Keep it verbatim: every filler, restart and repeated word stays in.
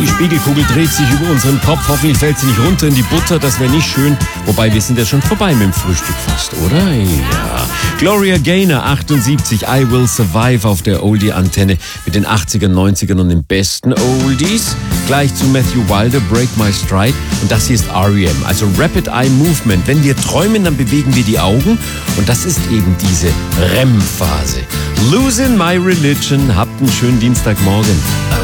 Die Spiegelkugel dreht sich über unseren Kopf. Hoffentlich fällt sie nicht runter in die Butter. Das wäre nicht schön. Wobei, wir sind ja schon vorbei mit dem Frühstück fast, oder? Ja. Gloria Gaynor, achtundsiebzig, I Will Survive auf der Oldie-Antenne mit den achtzigern, neunzigern und den besten Oldies. Gleich zu Matthew Wilder, Break My Stride. Und das hier ist R E M, also Rapid Eye Movement. Wenn wir träumen, dann bewegen wir die Augen. Und das ist eben diese R E M-Phase. Losing My Religion. Habt einen schönen Dienstagmorgen.